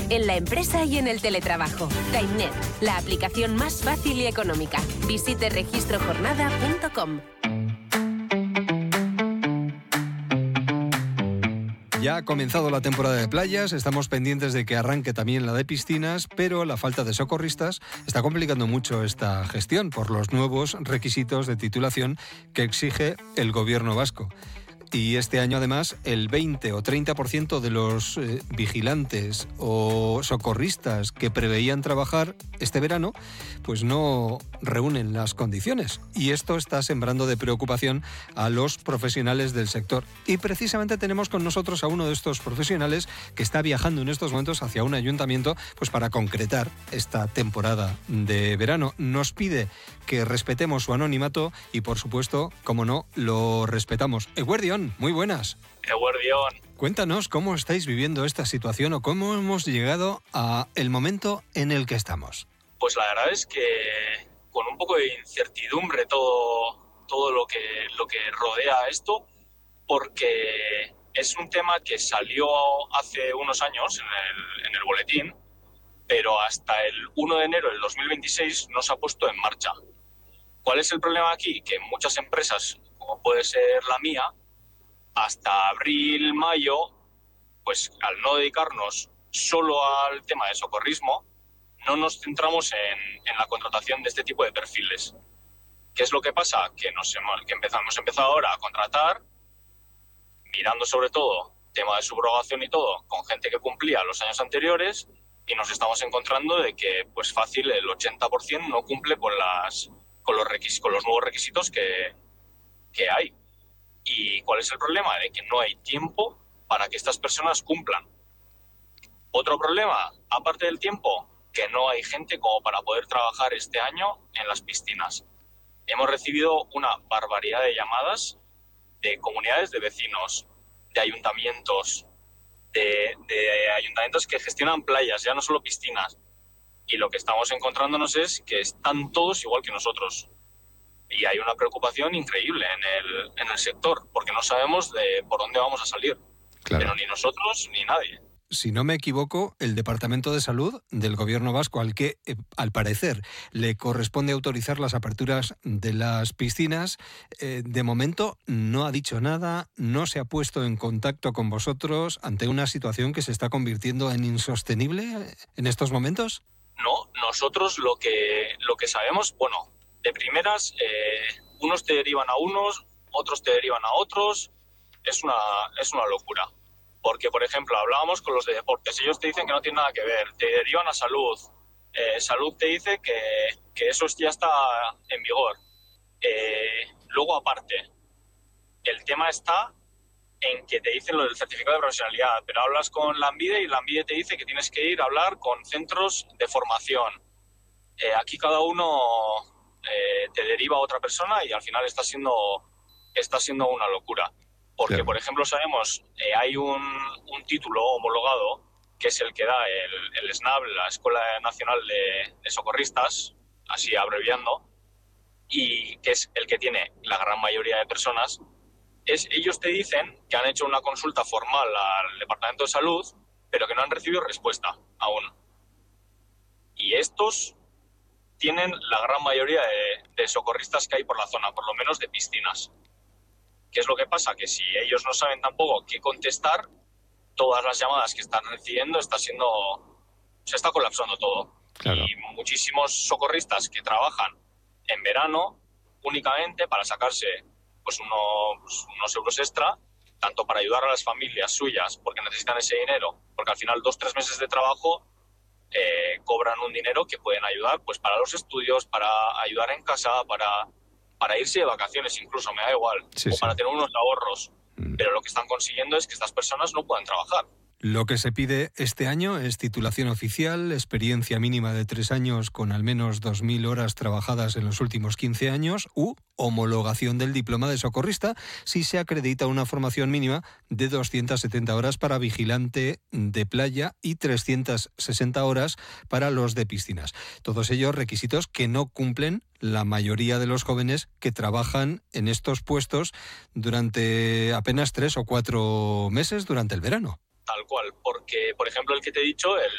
en la empresa y en el teletrabajo. TimeNet, la aplicación más fácil y económica. Visite registrojornada.com. Ya ha comenzado la temporada de playas, estamos pendientes de que arranque también la de piscinas, pero la falta de socorristas está complicando mucho esta gestión por los nuevos requisitos de titulación que exige el gobierno vasco. Y este año, además, el 20 o 30% de los vigilantes o socorristas que preveían trabajar este verano, pues no reúnen las condiciones. Y esto está sembrando de preocupación a los profesionales del sector. Y precisamente tenemos con nosotros a uno de estos profesionales que está viajando en estos momentos hacia un ayuntamiento pues para concretar esta temporada de verano. Nos pide que respetemos su anonimato y, por supuesto, como no, lo respetamos. Eguerdión, muy buenas. Eguerdión. Cuéntanos cómo estáis viviendo esta situación o cómo hemos llegado a el momento en el que estamos. Pues la verdad es que con un poco de incertidumbre todo lo que rodea esto, porque es un tema que salió hace unos años en el boletín, pero hasta el 1 de enero del 2026 no se ha puesto en marcha. ¿Cuál es el problema aquí? Que muchas empresas, como puede ser la mía, hasta abril, mayo, pues al no dedicarnos solo al tema de socorrismo, no nos centramos en la contratación de este tipo de perfiles. ¿Qué es lo que pasa? Que hemos empezado ahora a contratar, mirando sobre todo tema de subrogación y todo, con gente que cumplía los años anteriores, y nos estamos encontrando de que pues fácil el 80% no cumple con los nuevos requisitos que hay. ¿Y cuál es el problema? De que no hay tiempo para que estas personas cumplan. Otro problema, aparte del tiempo, que no hay gente como para poder trabajar este año en las piscinas. Hemos recibido una barbaridad de llamadas de comunidades de vecinos, de ayuntamientos, de ayuntamientos que gestionan playas, ya no solo piscinas. Y lo que estamos encontrándonos es que están todos igual que nosotros. Y hay una preocupación increíble en el sector, porque no sabemos de por dónde vamos a salir. Claro. Pero ni nosotros ni nadie. Si no me equivoco, el Departamento de Salud del Gobierno vasco, al que, al parecer, le corresponde autorizar las aperturas de las piscinas, de momento no ha dicho nada, no se ha puesto en contacto con vosotros ante una situación que se está convirtiendo en insostenible en estos momentos. No, nosotros lo que sabemos, bueno, de primeras, unos te derivan a unos, otros te derivan a otros, es una locura. Porque, por ejemplo, hablábamos con los de deportes, ellos te dicen que no tiene nada que ver, te derivan a salud, salud te dice que eso ya está en vigor. Luego, aparte, el tema está en que te dicen lo del certificado de profesionalidad, pero hablas con Lanbide y Lanbide te dice que tienes que ir a hablar con centros de formación. Aquí cada uno te deriva a otra persona y al final está siendo una locura. Porque, claro, por ejemplo, sabemos hay un título homologado que es el que da el SNAP, la Escuela Nacional de Socorristas, así abreviando, y que es el que tiene la gran mayoría de personas. Ellos te dicen que han hecho una consulta formal al Departamento de Salud, pero que no han recibido respuesta aún. Y estos tienen la gran mayoría de socorristas que hay por la zona, por lo menos de piscinas. ¿Qué es lo que pasa? Que si ellos no saben tampoco qué contestar, todas las llamadas que están recibiendo se está colapsando todo. Claro. Y muchísimos socorristas que trabajan en verano únicamente para sacarse pues unos euros extra, tanto para ayudar a las familias suyas, porque necesitan ese dinero, porque al final 2-3 meses de trabajo cobran un dinero que pueden ayudar pues para los estudios, para ayudar en casa, para irse de vacaciones incluso, me da igual, sí, para tener unos ahorros. Pero lo que están consiguiendo es que estas personas no puedan trabajar. Lo que se pide este año es titulación oficial, experiencia mínima de 3 años con al menos 2.000 horas trabajadas en los últimos 15 años u homologación del diploma de socorrista si se acredita una formación mínima de 270 horas para vigilante de playa y 360 horas para los de piscinas. Todos ellos requisitos que no cumplen la mayoría de los jóvenes que trabajan en estos puestos durante apenas 3 o 4 meses durante el verano. Tal cual, porque, por ejemplo, el que te he dicho,